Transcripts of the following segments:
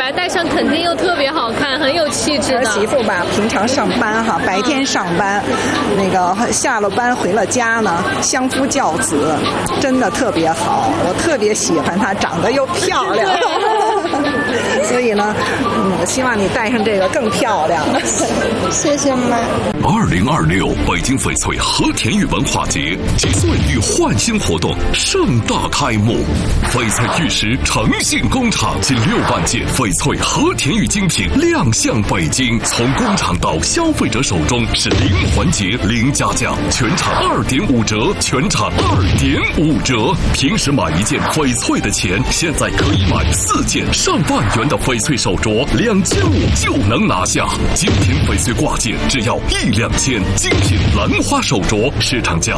白，戴上肯定又特别好看，很有气质的。 儿媳妇吧，平常上班哈，白天上班，那个下了班回了家呢，相夫教子，真的特别好。我特别喜欢她，长得又漂亮。所以呢，我希望你戴上这个更漂亮。 谢谢妈。 2026北京翡翠和田玉文化节及岁玉焕新活动盛大开幕，翡翠玉石诚信工厂近6万件翡翠和田玉精品亮相北京，从工厂到消费者手中是零环节零加价，全场2.5折，全场2.5折。平时买1件翡翠的钱，现在可以买4件上万元的翡翠手镯，2500就能拿下。精品翡翠挂件只要1-2千，精品兰花手镯市场价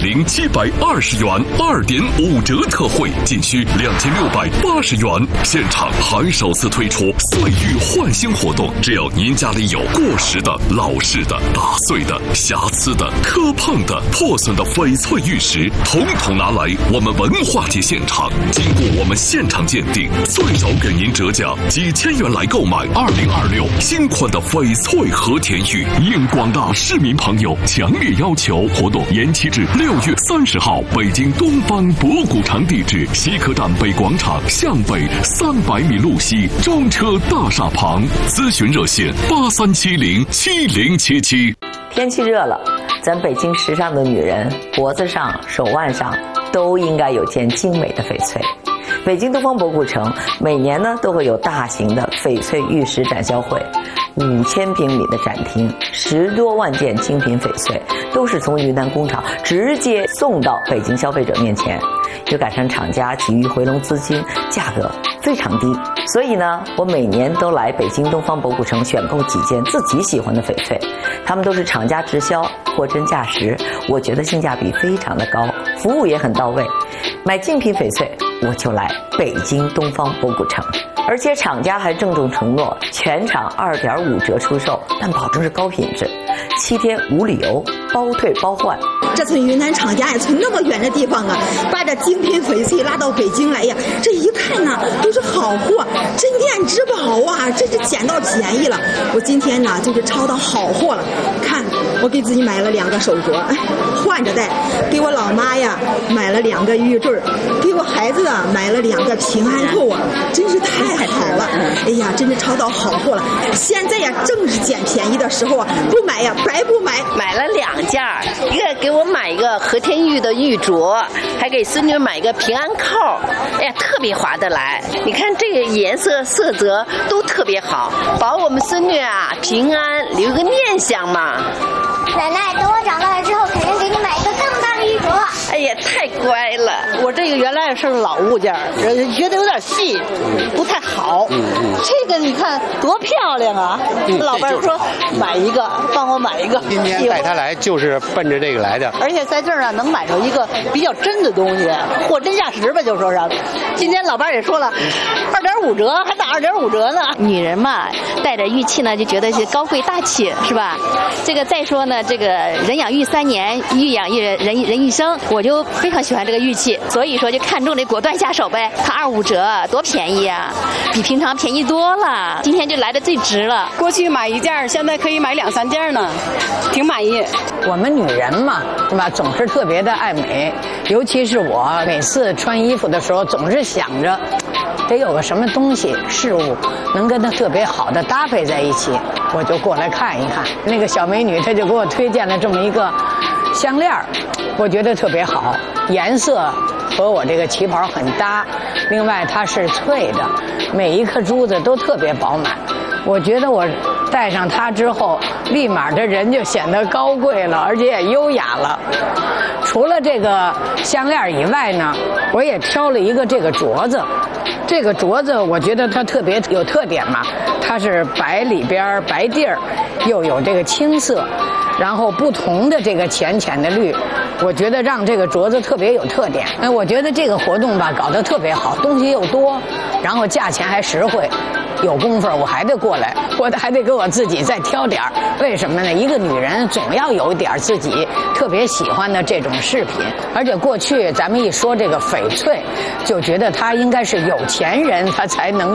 10720元，2.5折特惠，仅需2680元。现场还首次推出岁玉焕新活动，只要您家里有过时的、老式的、打碎的、瑕疵的、磕碰的、破损的翡翠玉石，统统拿来我们文化节现场，经过我们现场鉴定，最少给您折价几千元来购买2026新款的翡翠和田玉。应广大市民朋友强烈要求，活动延期至6月30号，北京东方博古城，地址西客站北广场向北300米路西，中车大厦旁。咨询热线83707077。 天气热了，咱北京时尚的女人脖子上、手腕上都应该有件精美的翡翠。北京东方博古城每年呢都会有大型的翡翠玉石展销会，5000平米的展厅，10多万件精品翡翠都是从云南工厂直接送到北京消费者面前，又赶上厂家急于回笼资金，价格非常低，所以呢，我每年都来北京东方博古城选购几件自己喜欢的翡翠，他们都是厂家直销，货真价实，我觉得性价比非常的高，服务也很到位。买精品翡翠，我就来北京东方博古城。而且厂家还郑重承诺，全场2.5折出售，但保证是高品质，7天无理由，包退包换。 这次云南厂家也从那么远的地方啊，把这精品翡翠拉到北京来呀，这一看呢都是好货，镇店之宝啊，真是捡到便宜了。我今天呢就是抄到好货了，看我给自己买了2个手镯，换着戴，给我老妈呀买了2个玉坠，给我孩子啊买了2个平安扣啊，真是太好了。哎呀，真是抄到好货了。现在呀正是捡便宜的时候啊，不买呀白不买。 买了2件，一个给我买一个和田玉的玉镯，还给孙女买个平安扣，哎呀，特别划得来。你看这个颜色色泽都特别好，保我们孙女啊平安，留个念想嘛。 奶奶，等我长大了之后，肯定给你买一个更大的玉镯。 哎呀，太乖了！ 我这个原来是老物件，觉得有点细，不太好。这个你看多漂亮啊！老伴说买一个，帮我买一个。 今天带他来就是奔着这个来的。 而且在这儿呢，能买着一个比较真的东西，货真价实吧，就说是。今天老伴也说了，2.5折，还打2.5折呢。 女人嘛，带着玉器呢，就觉得是高贵大气，是吧？这个再说呢，这个人养玉3年，玉养人一生，我就非常喜欢这个玉器，所以说就看中这果断下手呗。它2.5折，多便宜啊，比平常便宜多了。今天就来的最值了。 过去买1件，现在可以买2、3件呢，挺满意。 我们女人嘛，是吧？总是特别的爱美，尤其是我每次穿衣服的时候，总是想着得有个什么东西事物能跟它特别好的搭配在一起，我就过来看一看。那个小美女她就给我推荐了这么一个项链，我觉得特别好，颜色和我这个旗袍很搭，另外它是脆的，每一颗珠子都特别饱满。我觉得我戴上它之后，立马这人就显得高贵了，而且也优雅了。除了这个项链以外呢，我也挑了一个这个镯子。这个镯子我觉得它特别有特点嘛，它是白里边白地儿，又有这个青色，然后不同的这个浅浅的绿，我觉得让这个镯子特别有特点。我觉得这个活动吧搞得特别好，东西又多，然后价钱还实惠。有功夫我还得过来，我还得给我自己再挑点儿。为什么呢？一个女人总要有一点自己特别喜欢的这种饰品，而且过去咱们一说这个翡翠，就觉得它应该是有钱人他才能